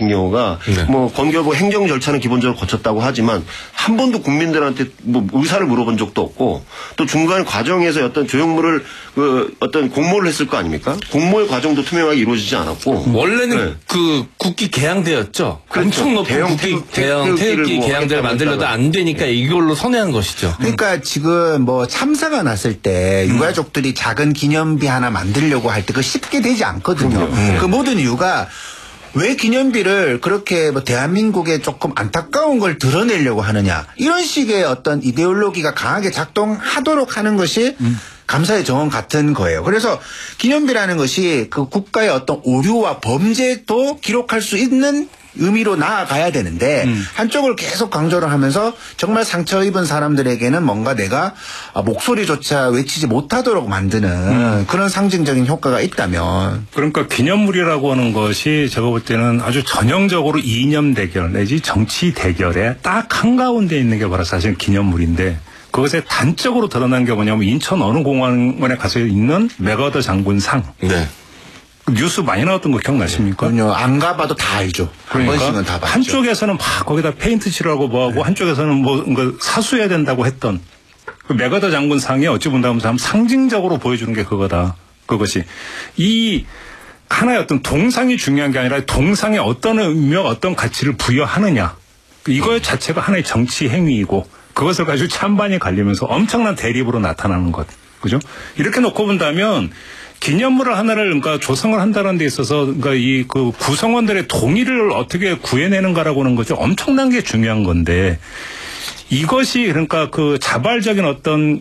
같은 경우가 뭐 건교부 행정 절차는 기본적으로 거쳤다고 하지만 한 번도 국민들한테 뭐 의사를 물어본 적도 없고 또 중간 과정에서 어떤 조형물을 어떤 공모를 했을 거 아닙니까? 공모의 과정도 투명하게 이루어지지 않았고 원래는 그 국기 개항대였죠. 그렇죠. 엄청 높은 국기 태극기 개항대를 만들려도 안 되니까 이걸로 선회한 것이죠. 그러니까 지금 뭐 참사가 났을 때 유가족들이 작은 기념비 하나 만들려고 할 때 그거 쉽게 되지 않거든요. 그 모든 이유가 왜 기념비를 그렇게 뭐 대한민국에 조금 안타까운 걸 드러내려고 하느냐 이런 식의 어떤 이데올로기가 강하게 작동하도록 하는 것이 감사의 정원 같은 거예요. 그래서 기념비라는 것이 그 국가의 어떤 오류와 범죄도 기록할 수 있는 의미로 나아가야 되는데 한쪽을 계속 강조를 하면서 정말 상처 입은 사람들에게는 뭔가 내가 목소리조차 외치지 못하도록 만드는 그런 상징적인 효과가 있다면. 그러니까 기념물이라고 하는 것이 제가 볼 때는 아주 전형적으로 이념 대결 내지 정치 대결에 딱 한가운데 있는 게 바로 사실 기념물인데 그것에 단적으로 드러난 게 뭐냐면 인천 어느 공원에 가서 있는 맥어더 장군상. 네. 뉴스 많이 나왔던 거 기억나십니까? 그럼요. 안 가봐도 다 알죠. 그러니까 한 번씩은 다 봤죠. 한쪽에서는 막 거기다 페인트 칠하고 뭐하고 한쪽에서는 뭐 사수해야 된다고 했던 그 맥어더 장군상이 어찌 본다면 참 상징적으로 보여주는 게 그거다. 그것이 이 하나의 어떤 동상이 중요한 게 아니라 동상에 어떤 의미와 어떤 가치를 부여하느냐. 이거 자체가 하나의 정치 행위이고 그것을 가지고 찬반이 갈리면서 엄청난 대립으로 나타나는 것. 그죠? 이렇게 놓고 본다면 기념물을 하나를 그러니까 조성을 한다는 데 있어서 그러니까 이 그 구성원들의 동의를 어떻게 구해내는가라고 하는 것이 엄청난 게 중요한 건데 이것이 그러니까 그 자발적인 어떤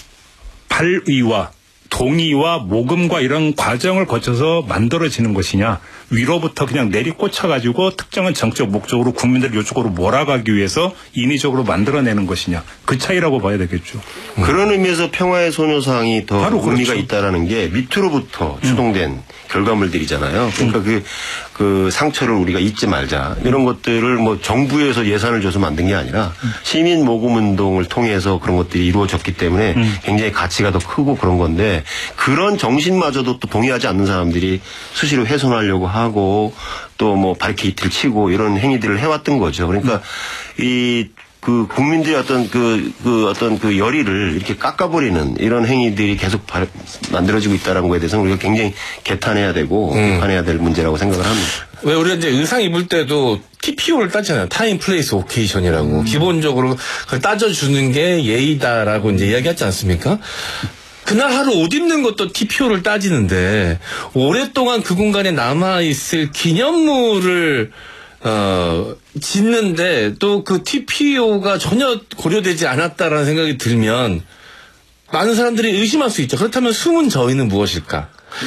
발의와 동의와 모금과 이런 과정을 거쳐서 만들어지는 것이냐 위로부터 그냥 내리꽂혀가지고 특정한 정책 목적으로 국민들 이쪽으로 몰아가기 위해서 인위적으로 만들어내는 것이냐 그 차이라고 봐야 되겠죠. 그런 의미에서 평화의 소녀상이 더 바로 의미가 그렇죠. 있다라는 게 밑으로부터 추동된 결과물들이잖아요. 그러니까 그 상처를 우리가 잊지 말자. 이런 것들을 뭐 정부에서 예산을 줘서 만든 게 아니라 시민 모금 운동을 통해서 그런 것들이 이루어졌기 때문에 굉장히 가치가 더 크고 그런 건데 그런 정신마저도 또 동의하지 않는 사람들이 수시로 훼손하려고 하고 또 뭐 바리케이트를 치고 이런 행위들을 해왔던 거죠. 그러니까 그 국민들의 어떤 어떤 그 열의를 이렇게 깎아버리는 이런 행위들이 계속 만들어지고 있다는 거에 대해서는 우리가 굉장히 개탄해야 되고 비판해야 될 문제라고 생각을 합니다. 왜 우리가 이제 의상 입을 때도 TPO를 따잖아요. 타임, 플레이스, 오케이션이라고. 기본적으로 그걸 따져주는 게 예의다라고 이제 이야기하지 않습니까? 그날 하루 옷 입는 것도 TPO를 따지는데 오랫동안 그 공간에 남아있을 기념물을 짓는데 또 그 TPO가 전혀 고려되지 않았다라는 생각이 들면 많은 사람들이 의심할 수 있죠. 그렇다면 숨은 저희는 무엇일까?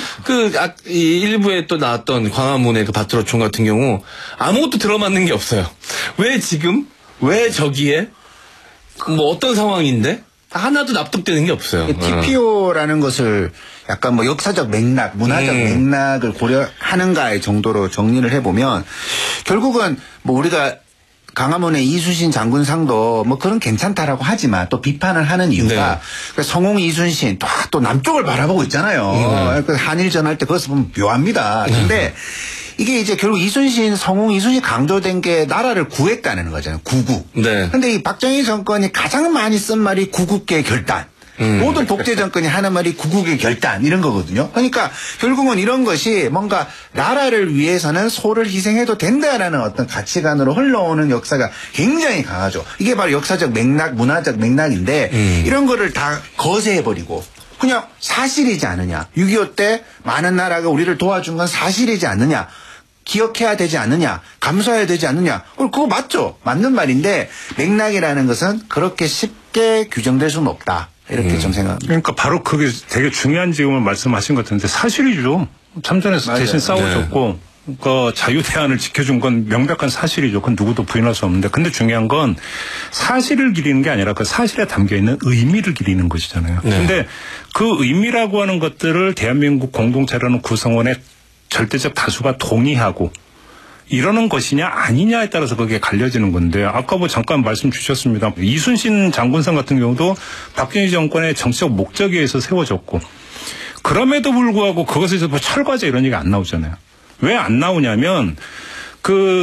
이 일부에 또 나왔던 광화문의 그 바트로총 같은 경우 아무것도 들어맞는 게 없어요. 왜 지금? 왜 저기에? 뭐 어떤 상황인데? 하나도 납득되는 게 없어요. TPO라는 것을 약간 뭐 역사적 맥락, 문화적 맥락을 고려하는가의 정도로 정리를 해보면 결국은 뭐 우리가 강화문의 이순신 장군상도 뭐 그런 괜찮다라고 하지만 또 비판을 하는 이유가 성홍 이순신 또 남쪽을 바라보고 있잖아요. 한일전 할 때 그것을 보면 묘합니다. 근데 이게 이제 결국 성홍 이순신 강조된 게 나라를 구했다는 거잖아요. 구국. 네. 근데 이 박정희 정권이 가장 많이 쓴 말이 구국의 결단. 모든 독재 정권이 하는 말이 구국의 결단 이런 거거든요. 그러니까 결국은 이런 것이 뭔가 나라를 위해서는 소를 희생해도 된다라는 어떤 가치관으로 흘러오는 역사가 굉장히 강하죠. 이게 바로 역사적 맥락, 문화적 맥락인데 이런 거를 다 거세해버리고 그냥 사실이지 않느냐. 6.25 때 많은 나라가 우리를 도와준 건 사실이지 않느냐. 기억해야 되지 않느냐. 감수해야 되지 않느냐. 그거 맞죠. 맞는 말인데 맥락이라는 것은 그렇게 쉽게 규정될 수는 없다. 이렇게 좀 생각합니다. 그러니까 바로 그게 되게 중요한 지금을 말씀하신 것 같은데 사실이죠. 참전에서 맞아요. 대신 싸워줬고 그 자유대안을 지켜준 건 명백한 사실이죠. 그건 누구도 부인할 수 없는데 근데 중요한 건 사실을 기리는 게 아니라 그 사실에 담겨있는 의미를 기리는 것이잖아요. 근데 그 의미라고 하는 것들을 대한민국 공동체라는 구성원의 절대적 다수가 동의하고 이러는 것이냐 아니냐에 따라서 그게 갈려지는 건데 아까 뭐 잠깐 말씀 주셨습니다. 이순신 장군상 같은 경우도 박정희 정권의 정치적 목적에 의해서 세워졌고 그럼에도 불구하고 그것에서 뭐 철과제 이런 얘기 안 나오잖아요. 왜 안 나오냐면